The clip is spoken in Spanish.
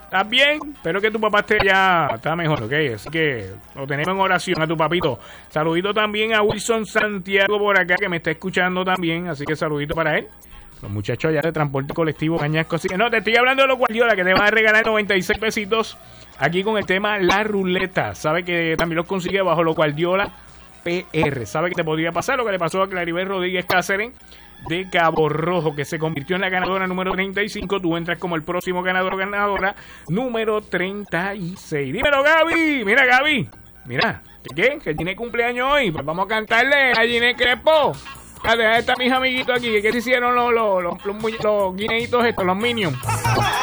¿Estás bien? Espero que tu papá está mejor, ¿ok? Así que lo tenemos en oración a tu papito. Saludito también a Wilson Santiago por acá, que me está escuchando también, así que saludito para él. Los muchachos allá de transporte colectivo Cañasco. Así que no, te estoy hablando de los Guardiola, que te van a regalar 96 pesitos aquí con el tema La Ruleta. Sabe que también los consigue bajo los Guardiola PR. Sabe que te podría pasar lo que le pasó a Claribel Rodríguez Cáceres de Cabo Rojo, que se convirtió en la ganadora número 35. Tú entras como el próximo ganador o ganadora número 36. Dímelo, Gaby. Mira, Gaby. Mira, ¿qué? Que tiene cumpleaños hoy. Pues vamos a cantarle a Ginés Crespo. Deja estar mis amiguitos aquí. ¿Qué se hicieron los guineitos estos, los Minions?